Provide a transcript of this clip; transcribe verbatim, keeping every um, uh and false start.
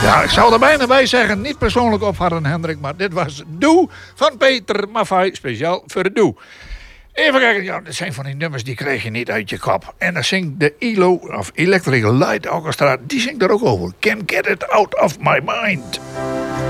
Ja, ik zou er bijna bij zeggen, niet persoonlijk opvallen, Hendrik, maar dit was Doe van Peter Maffay, speciaal voor Doe. Even kijken, ja, dat zijn van die nummers die krijg je niet uit je kop. En dan zingt de E L O, of Electric Light Orchestra, die zingt er ook over. Can't get it out of my mind.